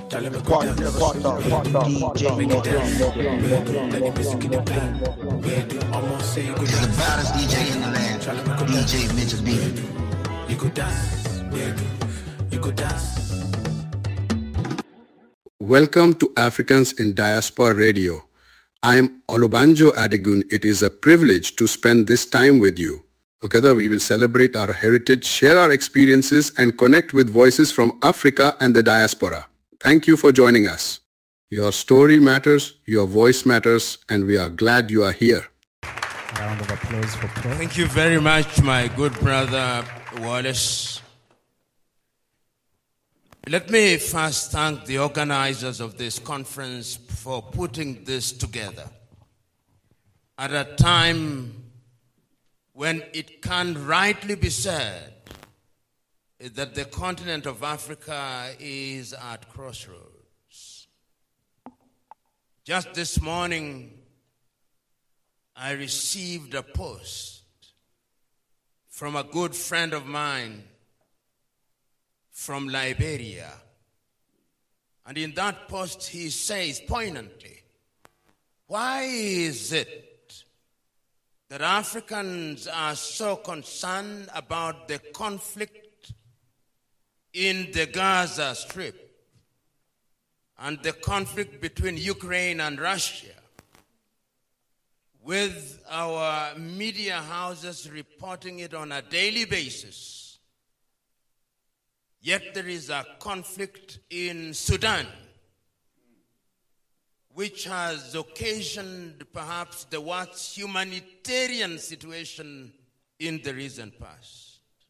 Tell him what DJ He's the baddest DJ in the land. DJ Mitchell B. You could dance, you could dance. Welcome to Africans in Diaspora Radio. I'm Olubanjo Adegun. It is a privilege to spend this time with you. Together we will celebrate our heritage, share our experiences, and connect with voices from Africa and the diaspora. Thank you for joining us. Your story matters, your voice matters, and we are glad you are here. A round of applause for Paul. Thank you very much, my good brother Wallace. Let me first thank the organizers of this conference for putting this together at a time when it can rightly be said that the continent of Africa is at crossroads. Just this morning, I received a post from a good friend of mine from Liberia. And in that post, he says poignantly, why is it that Africans are so concerned about the conflict in the Gaza Strip and the conflict between Ukraine and Russia, with our media houses reporting it on a daily basis? Yet there is a conflict in Sudan, which has occasioned perhaps the worst humanitarian situation in the recent past.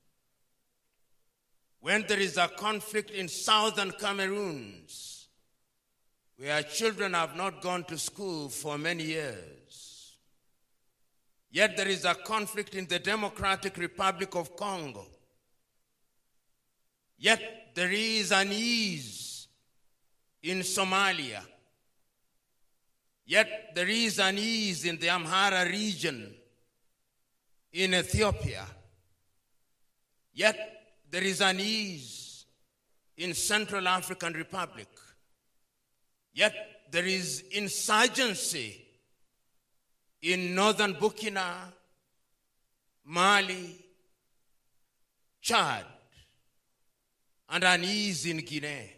When there is a conflict in southern Cameroon, where children have not gone to school for many years, yet there is a conflict in the Democratic Republic of Congo, yet there is an ease in Somalia, yet there is an ease in the Amhara region in Ethiopia, yet there is an ease in Central African Republic, yet there is insurgency in northern Burkina, Mali, Chad, and an ease in Guinea.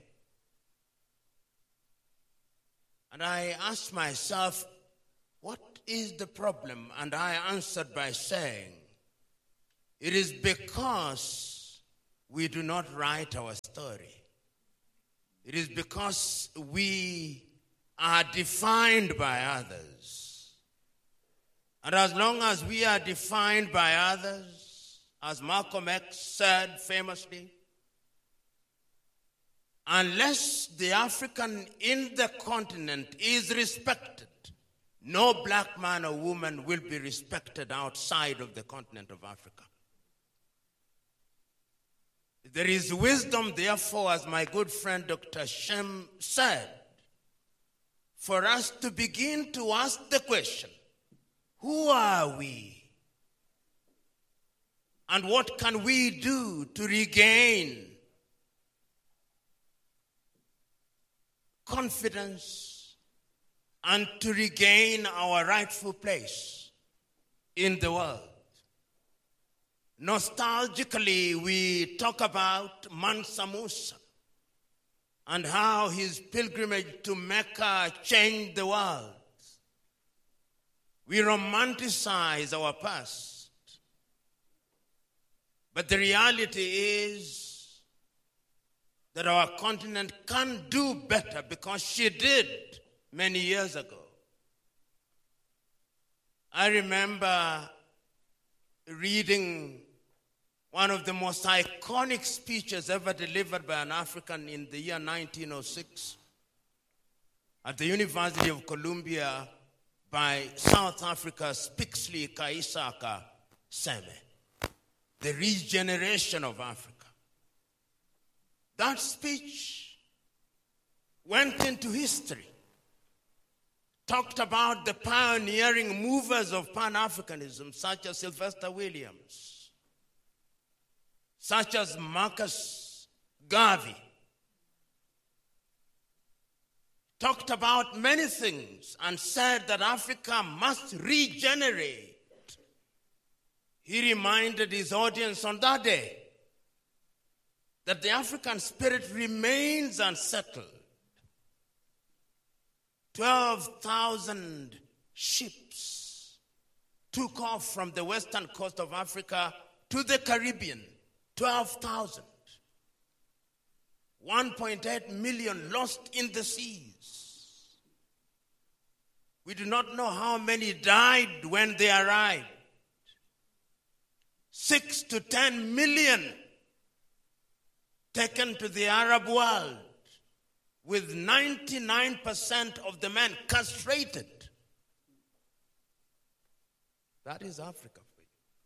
And I asked myself, what is the problem? And I answered by saying, it is because we do not write our story. It is because we are defined by others. And as long as we are defined by others, as Malcolm X said famously, unless the African in the continent is respected, no black man or woman will be respected outside of the continent of Africa. There is wisdom, therefore, as my good friend Dr. Shem said, for us to begin to ask the question, who are we? And what can we do to regain confidence and to regain our rightful place in the world? Nostalgically, we talk about Mansa Musa and how his pilgrimage to Mecca changed the world. We romanticize our past. But the reality is that our continent can do better because she did many years ago. I remember reading one of the most iconic speeches ever delivered by an African in the year 1906 at the University of Columbia by South Africa's Pixley Kaisaka Seme, The Regeneration of Africa. That speech went into history, talked about the pioneering movers of Pan-Africanism, such as Sylvester Williams, such as Marcus Garvey, talked about many things and said that Africa must regenerate. He reminded his audience on that day that the African spirit remains unsettled. 12,000 ships took off from the western coast of Africa to the Caribbean. 12,000. 1.8 million lost in the seas. We do not know how many died when they arrived. 6 to 10 million taken to the Arab world, with 99% of the men castrated. That is Africa for you.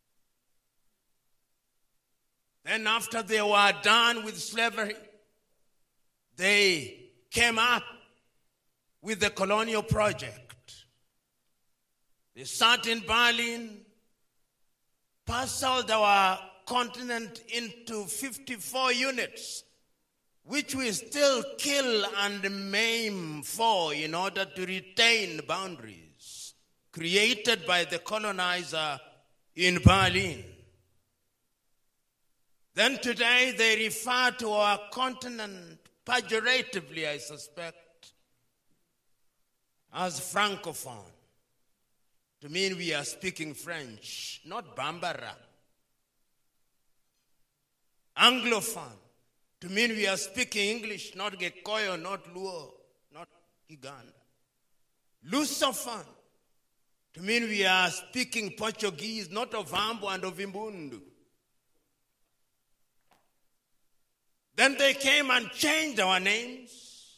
Then after they were done with slavery, they came up with the colonial project. They sat in Berlin, parceled our continent into 54 units, which we still kill and maim for in order to retain boundaries created by the colonizer in Berlin. Then today they refer to our continent pejoratively, I suspect, as Francophone, to mean we are speaking French, not Bambara. Anglophone, to mean we are speaking English, not Gikuyu, not Luo, not Uganda. Lusophone, to mean we are speaking Portuguese, not Ovambo and Ovimbundu. Then they came and changed our names.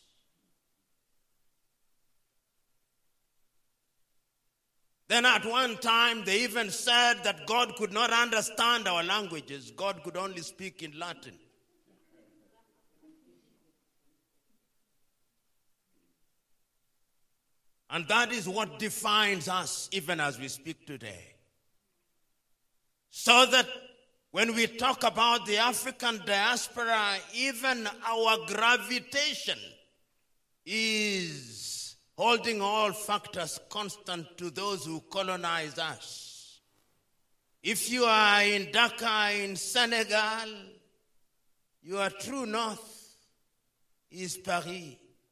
Then at one time, they even said that God could not understand our languages. God could only speak in Latin. And that is what defines us even as we speak today. So that when we talk about the African diaspora, even our gravitation is holding all factors constant to those who colonize us. If you are in Dakar, in Senegal, your true north is Paris.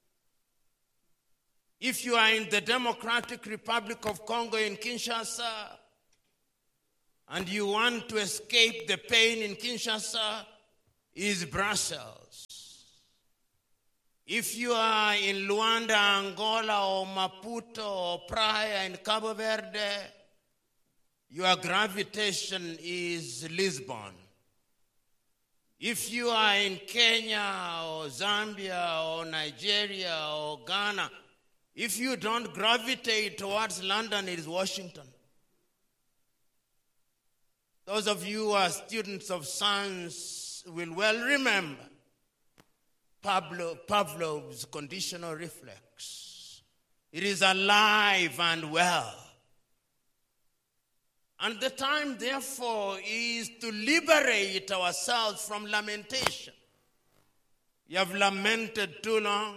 If you are in the Democratic Republic of Congo in Kinshasa, and you want to escape the pain in Kinshasa, is Brussels. If you are in Luanda, Angola, or Maputo, or Praia in Cabo Verde, your gravitation is Lisbon. If you are in Kenya, or Zambia, or Nigeria, or Ghana, if you don't gravitate towards London, it is Washington. Those of you who are students of science will well remember Pavlov's conditional reflex. It is alive and well. And the time, therefore, is to liberate ourselves from lamentation. We have lamented too long.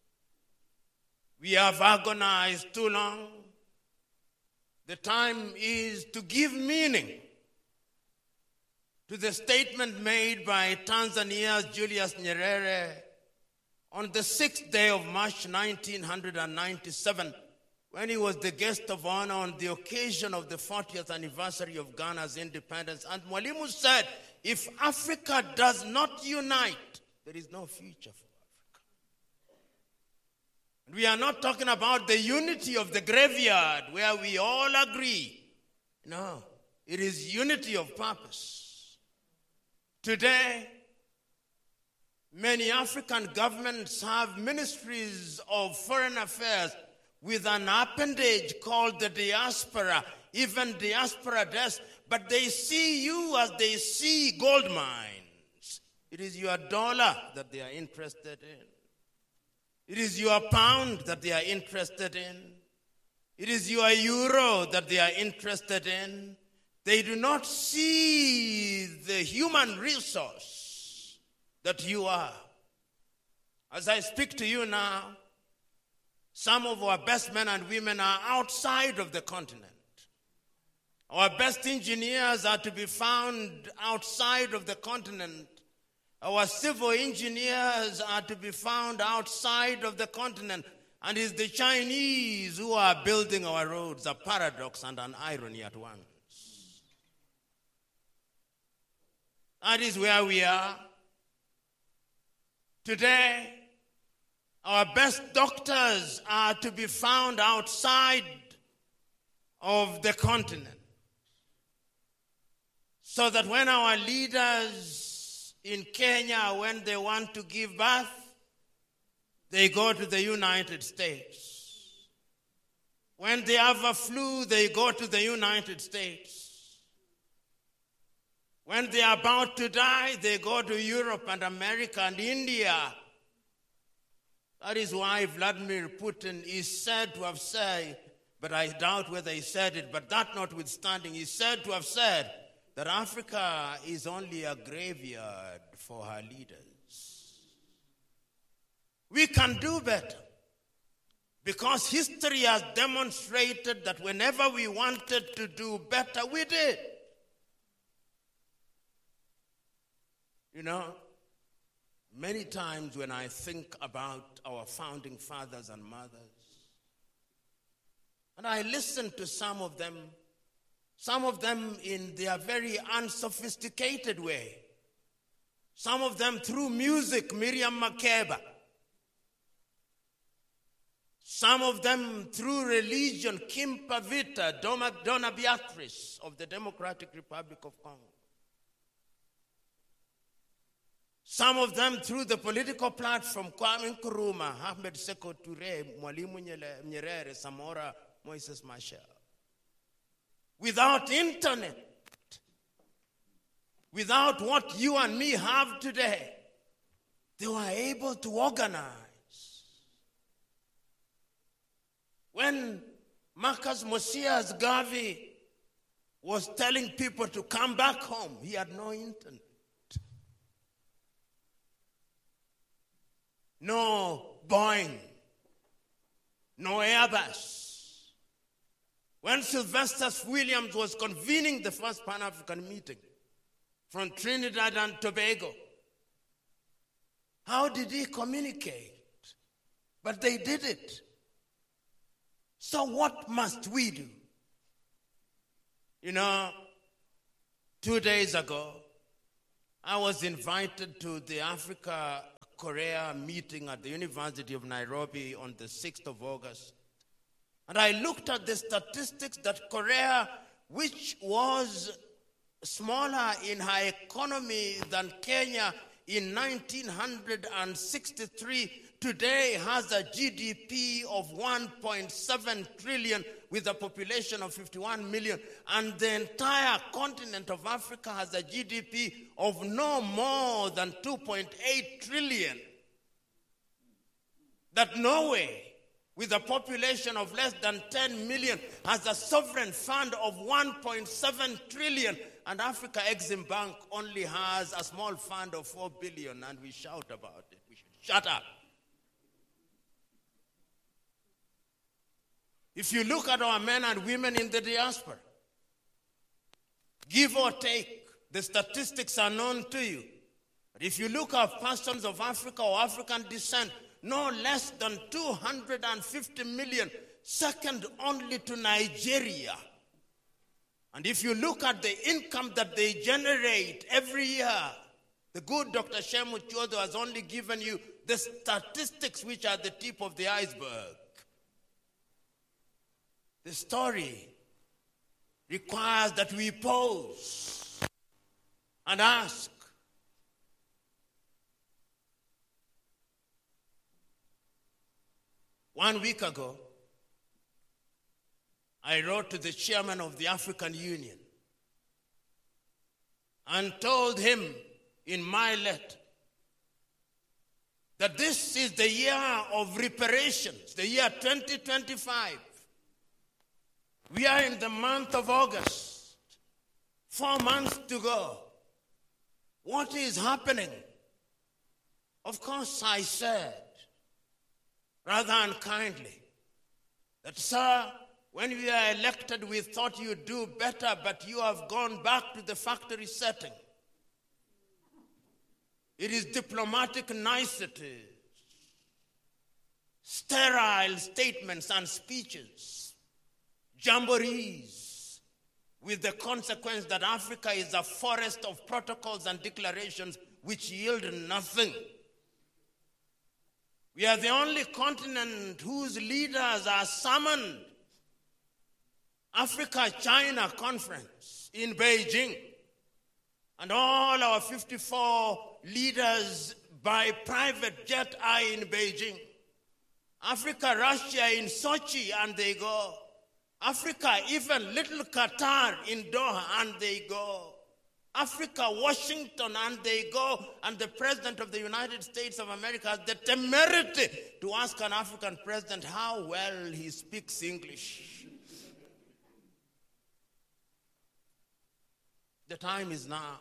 We have agonized too long. The time is to give meaning to the statement made by Tanzania's Julius Nyerere on the 6th day of March 1997, when he was the guest of honor on the occasion of the 40th anniversary of Ghana's independence. And Mwalimu said, if Africa does not unite, there is no future for Africa. And we are not talking about the unity of the graveyard where we all agree. No, it is unity of purpose. Today, many African governments have ministries of foreign affairs with an appendage called the diaspora, even diaspora desk, but they see you as they see gold mines. It is your dollar that they are interested in. It is your pound that they are interested in. It is your euro that they are interested in. They do not see the human resource that you are. As I speak to you now, Some of our best men and women are outside of the continent. Our best engineers are to be found outside of the continent. Our civil engineers are to be found outside of the continent. And it's the Chinese who are building our roads, a paradox and an irony at once. That is where we are. Today, our best doctors are to be found outside of the continent. So that when our leaders in Kenya, when they want to give birth, they go to the United States. When they have a flu, they go to the United States. When they are about to die, they go to Europe and America and India. That is why Vladimir Putin is said to have said, but I doubt whether he said it, but that notwithstanding, he said to have said that Africa is only a graveyard for her leaders. We can do better because history has demonstrated that whenever we wanted to do better, we did. You know, many times when I think about our founding fathers and mothers, and I listen to some of them in their very unsophisticated way, some of them through music, Miriam Makeba, some of them through religion, Kim Pavita, Donna Beatrice of the Democratic Republic of Congo. Some of them through the political platform, Kwame Nkrumah, Ahmed Sekou Toure, Mwalimu Nyerere, Samora, Moises Machel. Without internet, without what you and me have today, they were able to organize. When Marcus Mosias Garvey was telling people to come back home, he had no internet. No Boeing, no Airbus. When Sylvester Williams was convening the first Pan-African meeting from Trinidad and Tobago, how did he communicate? But they did it. So what must we do? You know, 2 days ago, I was invited to the Africa-Korea meeting at the University of Nairobi on the 6th of August. And I looked at the statistics that Korea, which was smaller in her economy than Kenya in 1963, today has a GDP of 1.7 trillion with a population of 51 million. And the entire continent of Africa has a GDP of no more than 2.8 trillion. That Norway, with a population of less than 10 million, has a sovereign fund of 1.7 trillion, and Africa Exim Bank only has a small fund of 4 billion, and we shout about it. We should shut up. If you look at our men and women in the diaspora, give or take, the statistics are known to you. But if you look at persons of Africa or African descent, no less than 250 million, second only to Nigeria. And if you look at the income that they generate every year, the good Dr. Shemu Chodo has only given you the statistics which are the tip of the iceberg. The story requires that we pause and ask, one week ago, I wrote to the chairman of the African Union and told him in my letter that this is the year of reparations, the year 2025. We are in the month of August, 4 months to go. What is happening? Of course, I said, rather unkindly, that, sir, when we are elected, we thought you'd do better, but you have gone back to the factory setting. It is diplomatic niceties, sterile statements and speeches, jamborees, with the consequence that Africa is a forest of protocols and declarations which yield nothing. We are the only continent whose leaders are summoned. Africa-China conference in Beijing. And all our 54 leaders by private jet are in Beijing. Africa-Russia in Sochi, and they go. Africa, even little Qatar in Doha, and they go. Africa, Washington, and they go. And the President of the United States of America has the temerity to ask an African president how well he speaks English. The time is now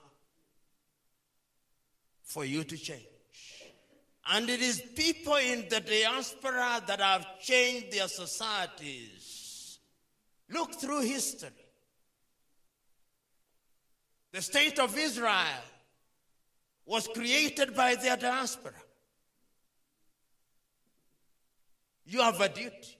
for you to change. And it is people in the diaspora that have changed their societies. Look through history. The state of Israel was created by their diaspora. You have a duty.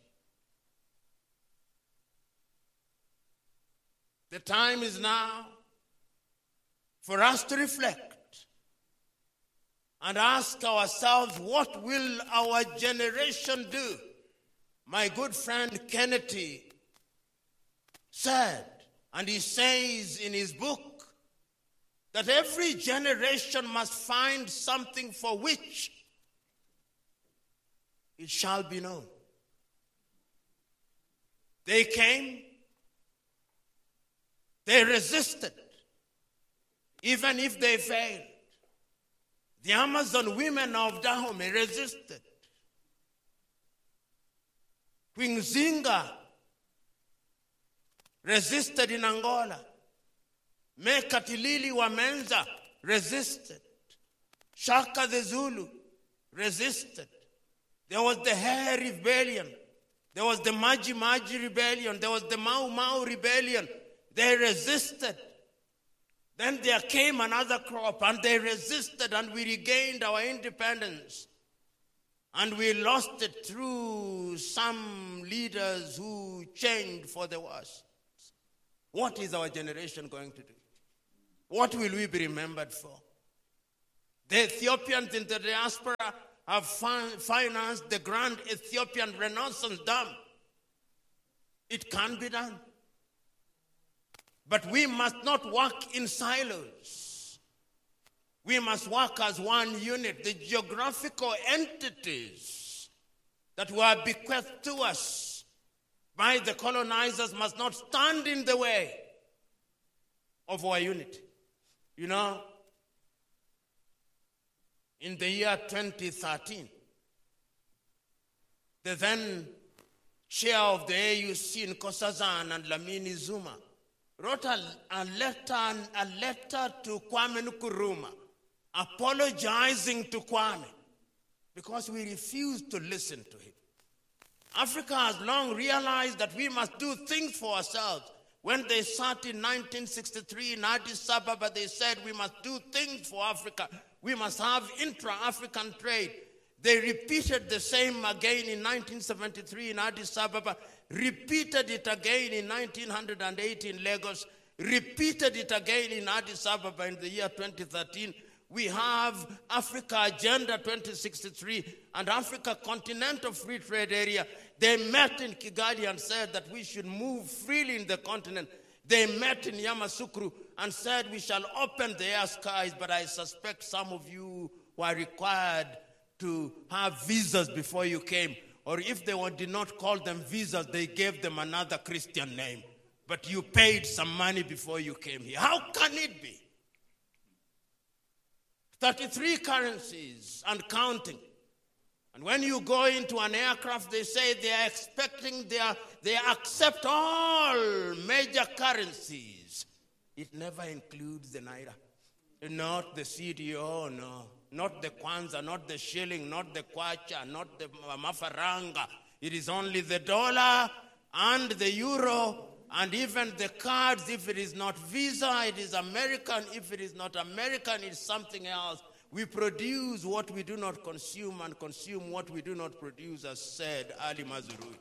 The time is now for us to reflect and ask ourselves, what will our generation do? My good friend Kennedy said, and he says in his book, that every generation must find something for which it shall be known. They came, they resisted, even if they failed. The Amazon women of Dahomey resisted. Queen Zinga resisted in Angola. Mekatilili wa Menza resisted. Shaka the Zulu resisted. There was the Hair Rebellion. There was the Maji Maji Rebellion. There was the Mau Mau Rebellion. They resisted. Then there came another crop, and they resisted, and we regained our independence. And we lost it through some leaders who changed for the worse. What is our generation going to do? What will we be remembered for? The Ethiopians in the diaspora have financed the Grand Ethiopian Renaissance Dam. It can be done. But we must not work in silos. We must work as one unit. The geographical entities that were bequeathed to us by the colonizers must not stand in the way of our unity. You know, in the year 2013, the then chair of the AUC, Nkosazana and Lamini Zuma, wrote a letter to Kwame Nkrumah, apologizing to Kwame because we refused to listen to him. Africa has long realized that we must do things for ourselves. When they sat in 1963 in Addis Ababa, they said we must do things for Africa. We must have intra-African trade. They repeated the same again in 1973 in Addis Ababa, repeated it again in 1908 in Lagos, repeated it again in Addis Ababa in the year 2013. We have Africa Agenda 2063 and Africa Continental Free Trade Area. They met in Kigali and said that we should move freely in the continent. They met in Yamoussoukro and said we shall open the air skies, but I suspect some of you were required to have visas before you came. Or if they did not call them visas, they gave them another Christian name. But you paid some money before you came here. How can it be? 33 currencies and counting. And when you go into an aircraft, they say they are expecting, they accept all major currencies. It never includes the Naira. Not the CDO, no. Not the Kwanza, not the shilling, not the Kwacha, not the Mafaranga. It is only the dollar and the euro and even the cards. If it is not Visa, it is American. If it is not American, it's something else. We produce what we do not consume and consume what we do not produce, as said Ali Mazrui.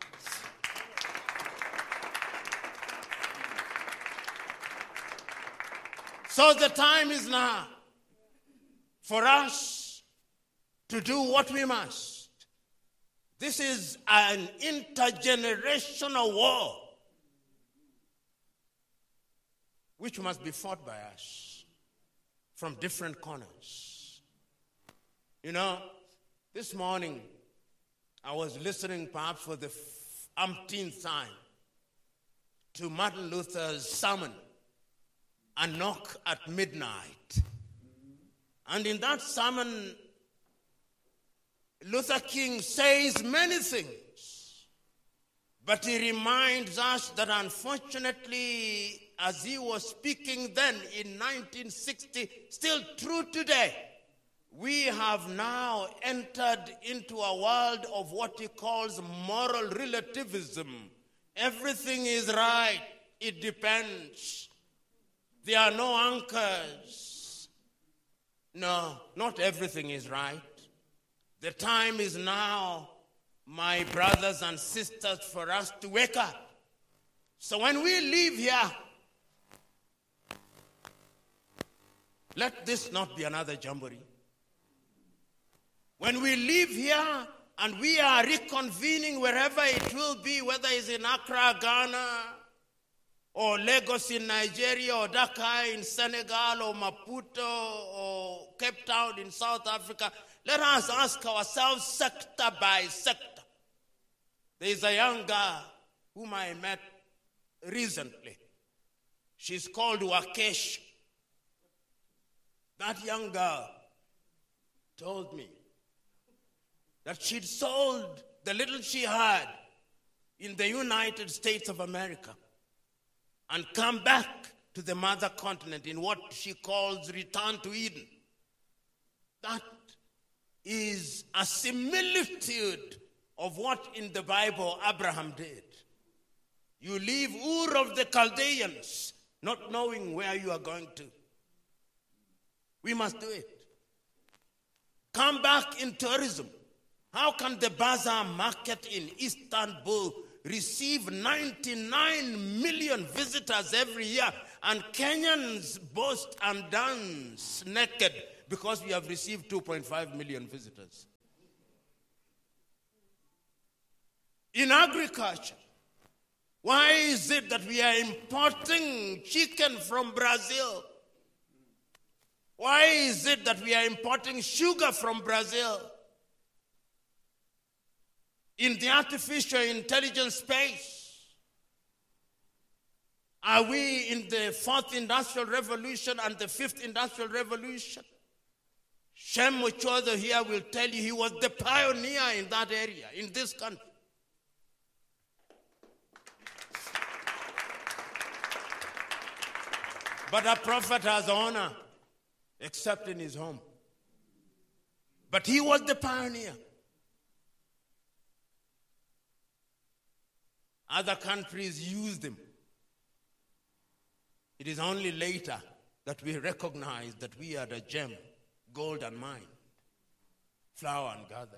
So the time is now for us to do what we must. This is an intergenerational war which must be fought by us from different corners. You know, this morning I was listening perhaps for the umpteenth time to Martin Luther's sermon, A Knock at Midnight. And in that sermon, Luther King says many things, but he reminds us that unfortunately, as he was speaking then in 1960, still true today, we have now entered into a world of what he calls moral relativism. Everything is right. It depends. There are no anchors. No, not everything is right. The time is now, my brothers and sisters, for us to wake up. So when we leave here, let this not be another jamboree. When we leave here and we are reconvening wherever it will be, whether it's in Accra, Ghana, or Lagos in Nigeria, or Dakar in Senegal, or Maputo, or Cape Town in South Africa, let us ask ourselves sector by sector. There is a young girl whom I met recently. She's called Wakesh. That young girl told me that she'd sold the little she had in the United States of America and come back to the mother continent in what she calls return to Eden. That is a similitude of what in the Bible Abraham did. You leave Ur of the Chaldeans, not knowing where you are going to. We must do it. Come back in tourism. How can the bazaar market in Istanbul receive 99 million visitors every year, and Kenyans boast and dance naked because we have received 2.5 million visitors? In agriculture, why is it that we are importing chicken from Brazil? Why is it that we are importing sugar from Brazil? In the artificial intelligence space, are we in the fourth industrial revolution and the fifth industrial revolution? Shem Muchodo here will tell you he was the pioneer in that area, in this country. But a prophet has honor, except in his home. But he was the pioneer. Other countries used him. It is only later that we recognize that we are the gem, gold and mine, flower and gather.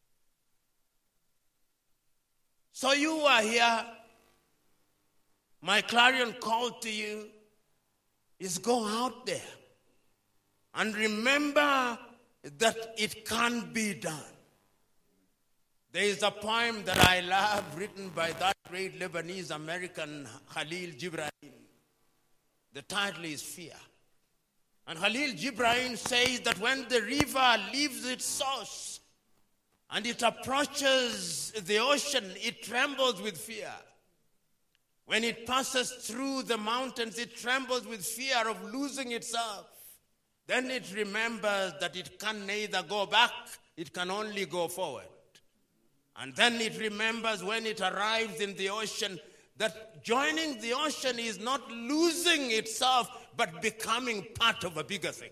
So you are here. My clarion call to you is go out there and remember that it can be done. There is a poem that I love written by that great Lebanese American Khalil Gibran. The title is Fear. And Khalil Gibran says that when the river leaves its source and it approaches the ocean, it trembles with fear. When it passes through the mountains, it trembles with fear of losing itself. Then it remembers that it can neither go back, it can only go forward. And then it remembers when it arrives in the ocean that joining the ocean is not losing itself, but becoming part of a bigger thing.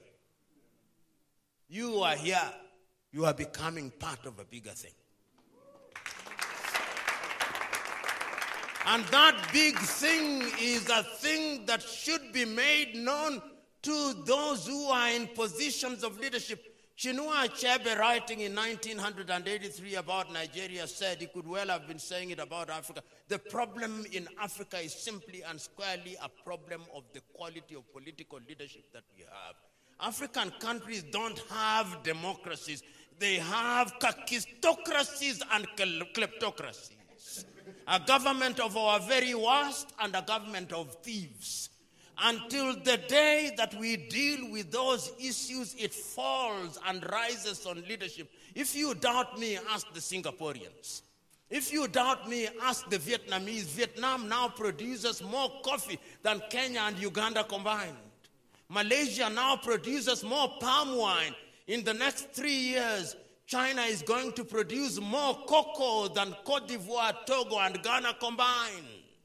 You are here. You are becoming part of a bigger thing. And that big thing is a thing that should be made known to those who are in positions of leadership. Chinua Achebe, writing in 1983 about Nigeria, said he could well have been saying it about Africa. The problem in Africa is simply and squarely a problem of the quality of political leadership that we have. African countries don't have democracies. They have kakistocracies and kleptocracies. A government of our very worst and a government of thieves. Until the day that we deal with those issues, it falls and rises on leadership. If you doubt me, ask the Singaporeans. If you doubt me, ask the Vietnamese. Vietnam now produces more coffee than Kenya and Uganda combined. Malaysia now produces more palm wine. In the next 3 years, China is going to produce more cocoa than Cote d'Ivoire, Togo, and Ghana combined.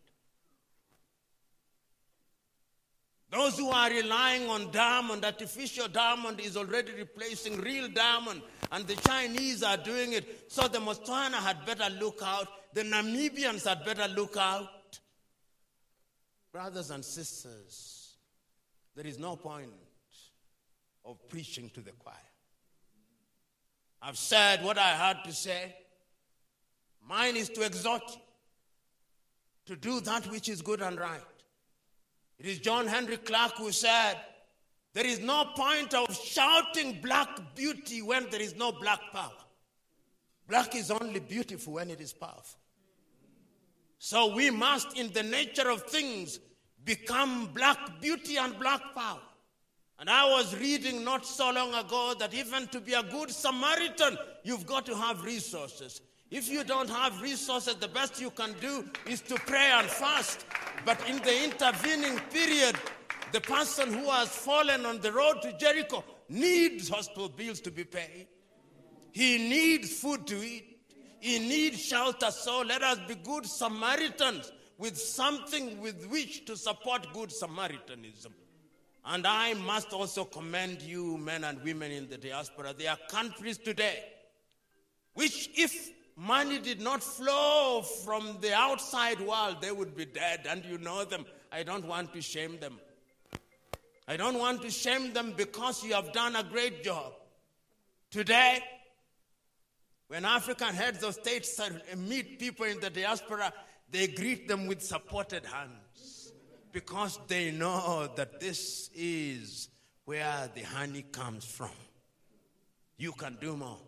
Those who are relying on diamond, artificial diamond is already replacing real diamond, and the Chinese are doing it. So the Botswana had better look out. The Namibians had better look out. Brothers and sisters, there is no point of preaching to the choir. I've said what I had to say. Mine is to exhort you to do that which is good and right. It is John Henry Clark who said, there is no point of shouting black beauty when there is no black power. Black is only beautiful when it is powerful. So we must, in the nature of things, become black beauty and black power. And I was reading not so long ago that even to be a good Samaritan, you've got to have resources. If you don't have resources, the best you can do is to pray and fast. But in the intervening period, the person who has fallen on the road to Jericho needs hospital bills to be paid. He needs food to eat. He needs shelter. So let us be good Samaritans with something with which to support good Samaritanism. And I must also commend you, men and women in the diaspora. There are countries today which, if money did not flow from the outside world, they would be dead, and you know them. I don't want to shame them. I don't want to shame them because you have done a great job. Today, when African heads of states meet people in the diaspora, they greet them with supported hands because they know that this is where the honey comes from. You can do more.